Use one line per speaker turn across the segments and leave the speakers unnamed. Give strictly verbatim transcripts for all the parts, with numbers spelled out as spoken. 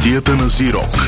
Кутията на Зирок.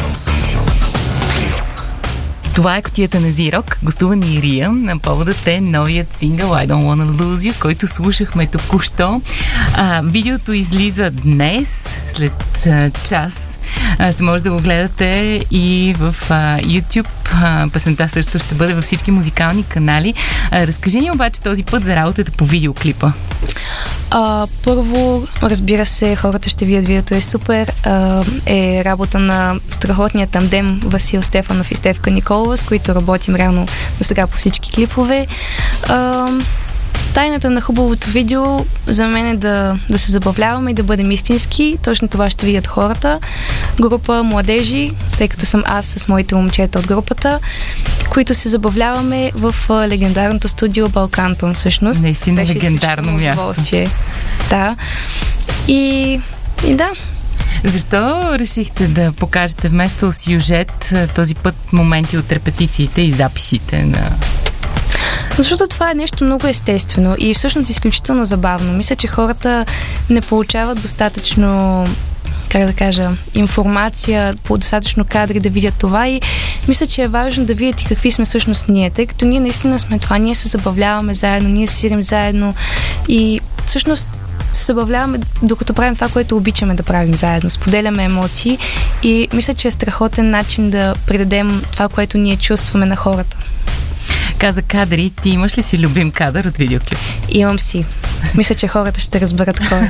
Това е Кутията на Зирок. Гостува ни Рия. На поводът е новият сингъл I Don't Wanna Lose You, който слушахме току-що. А, видеото излиза днес, след а, час. А, ще може да го гледате и в а, YouTube. А, песента също ще бъде във всички музикални канали. А, разкажи ни обаче този път за работата по видеоклипа.
А, първо, разбира се, хората ще видят видеото е супер. А, е работа на страхотния тандем Васил Стефанов и Стефка Николова, с които работим реално до сега по всички клипове. А, Тайната на хубавото видео за мен е да, да се забавляваме и да бъдем истински. Точно това ще видят хората. Група младежи, тъй като съм аз с моите момчета от групата, които се забавляваме в легендарното студио Балкантон, всъщност.
Наистина легендарно място.
Да. И, и да.
Защо решихте да покажете вместо сюжет този път моменти от репетициите и записите на...
Защото това е нещо много естествено и всъщност изключително забавно. Мисля, че хората не получават достатъчно, как да кажа, информация, по достатъчно кадри да видят това и мисля, че е важно да видят и какви сме всъщност ние, тъй като ние наистина сме това, ние се забавляваме заедно, ние свирим заедно и всъщност се забавляваме, докато правим това, което обичаме да правим заедно. Споделяме емоции и мисля, че е страхотен начин да предадем това, което ние чувстваме на хората.
Каза кадри, ти имаш ли си любим кадър от видеоклип?
Имам си. Мисля, че хората ще разберат кой.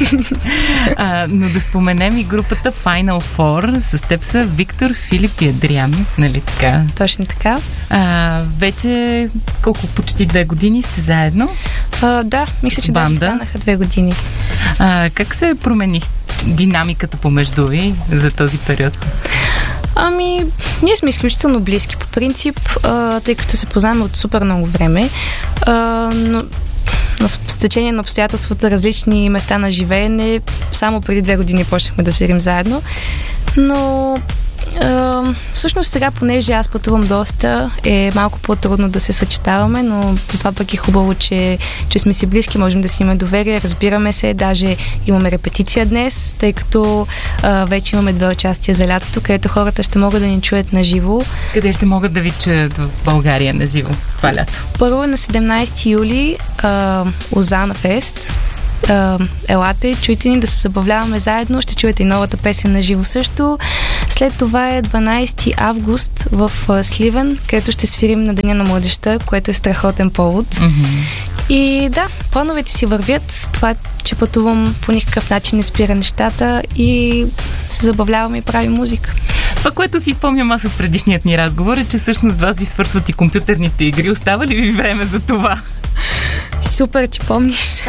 а, но да споменем и групата Final Four. С теб са Виктор, Филип и Адриан, нали така?
Точно така.
А, вече колко, почти две години сте заедно?
А, да, мисля, че даже станаха две години.
А, как се промени динамиката помежду ви за този период?
Ами, ние сме изключително близки по принцип, а, тъй като се познаваме от супер много време, а, но, но в течение на обстоятелствата, различни места на живеене, само преди две години почнахме да свирим заедно, но Uh, всъщност сега, понеже аз пътувам доста, е малко по-трудно да се съчетаваме, но това пък е хубаво, че, че сме си близки, можем да си имаме доверие, разбираме се, даже имаме репетиция днес, тъй като uh, вече имаме две участия за лятото, където хората ще могат да ни чуят на живо.
Къде ще могат да ви чуят в България на живо това лято?
Първо на седемнайсети юли uh, Озана Фест. Uh, елате, чуйте ни да се забавляваме заедно, ще чуете и новата песен на живо също. След това е дванайсети август в uh, Сливен, където ще свирим на Деня на младежта, което е страхотен повод. Mm-hmm. И да, плановете си вървят. Това, че пътувам по никакъв начин не спира нещата и се забавляваме и правим музика.
Това, което си спомням аз от предишният ни разговор е, че всъщност вас ви свързват и компютърните игри. Остава ли ви време за това?
Супер, че помниш.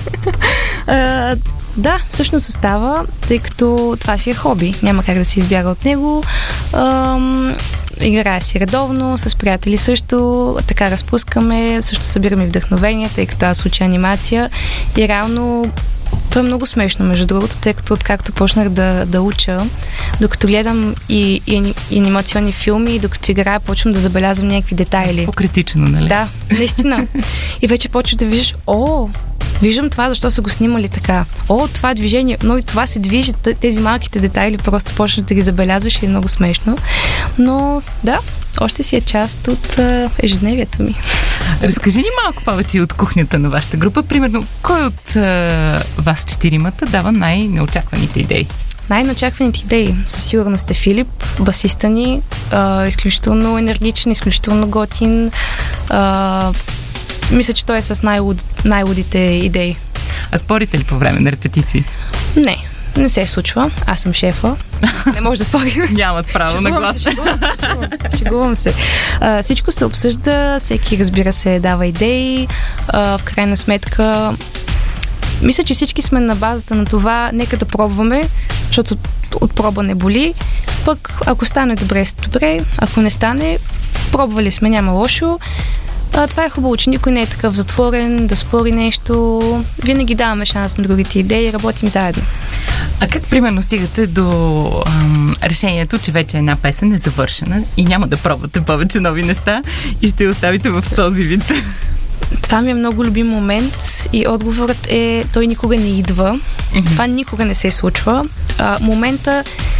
а, да, всъщност остава, тъй като това си е хоби. Няма как да се избяга от него. Ам, играя си редовно, с приятели също. Така разпускаме, също събираме вдъхновение, тъй като аз уча анимация. И реално то е много смешно, между другото, тъй като откакто почнах да, да уча, докато гледам и, и, и анимационни филми, и докато играя, почвам да забелязвам някакви детайли.
По-критично, нали?
Да, наистина. И вече почваш да виждаш, о, виждам това, защо са го снимали така. О, това движение, но и това се движи, тези малките детайли просто почваш да ги забелязваш и е много смешно. Но да, още си е част от а, ежедневието ми.
Разкажи ни малко повече от кухнята на вашата група. Примерно, кой от а, вас четиримата дава най-неочакваните идеи?
Най-неочакваните идеи със сигурност е Филип, басиста ни, а, изключително енергичен, изключително готин. А, мисля, че той е с най-луд, най-лудите идеи.
А спорите ли по време на репетиции?
Не. Не се случва. Аз съм шефа. Не може да спорим.
Нямат право на глас.
Шегувам се, шегувам се. Шегувам се. А, всичко се обсъжда, всеки, разбира се, дава идеи. А, в крайна сметка, мисля, че всички сме на базата на това, нека да пробваме, защото от проба не боли. Пък, ако стане добре, добре. Ако не стане, пробвали сме, няма лошо. А, това е хубаво, че никой не е такъв затворен, да спори нещо. Винаги даваме шанс на другите идеи и работим заедно.
А как примерно стигате до ам, решението, че вече една песен е завършена и няма да пробвате повече нови неща и ще я оставите в този вид?
Това ми е много любим момент и отговорът е, той никога не идва. Mm-hmm. Това никога не се случва. А, момента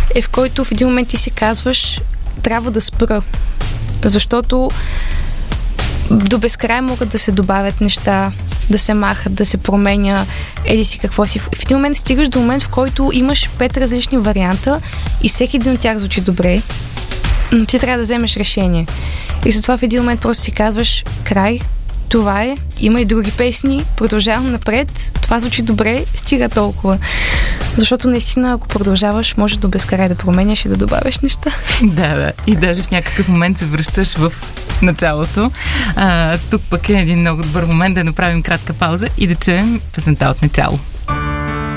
е в който в един момент ти си казваш, трябва да спра. Защото до безкрай могат да се добавят неща, да се махат, да се променя, еди си какво си. В един момент стигаш до момент, в който имаш пет различни варианта и всеки един от тях звучи добре, но ти трябва да вземеш решение. И затова в един момент просто си казваш, край, това е, има и други песни, продължавам напред, това звучи добре, стига толкова. Защото наистина, ако продължаваш, може до безкрай да променяш и да добавяш неща.
Да, да. И даже в някакъв момент се връщаш в началото. А, тук пък е един много добър момент да направим кратка пауза и да чуем песента от начало.